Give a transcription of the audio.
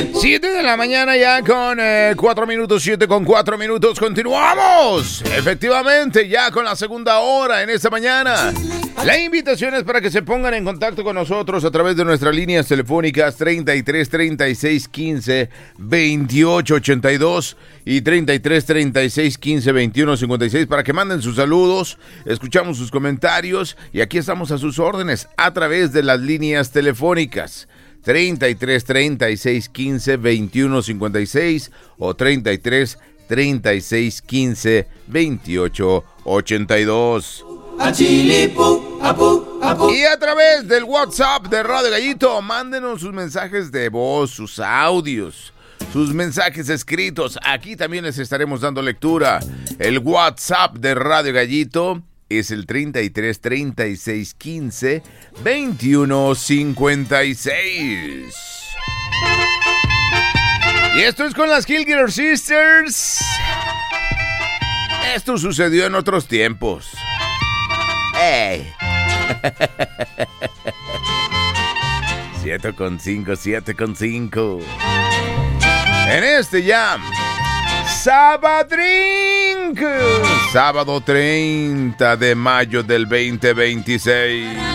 7 de la mañana ya con 4 minutos, 7 con 4 minutos. Continuamos, efectivamente, ya con la segunda hora en esta mañana. La invitación es para que se pongan en contacto con nosotros a través de nuestras líneas telefónicas 33 36 15 28 82 y 33 36 15 21 56 para que manden sus saludos, escuchamos sus comentarios y aquí estamos a sus órdenes a través de las líneas telefónicas 33 36 15 21 56 o 33 36 15 28 82. Y a través del WhatsApp de Radio Gallito, mándenos sus mensajes de voz, sus audios, sus mensajes escritos. Aquí también les estaremos dando lectura. El WhatsApp de Radio Gallito es el 33 36 15 21 56. Y esto es con las Gilgir Sisters. Esto sucedió en otros tiempos. ¡Ey! 7:5, 7:5. En este jam, Sabadrink, sábado 30 de mayo del 2026.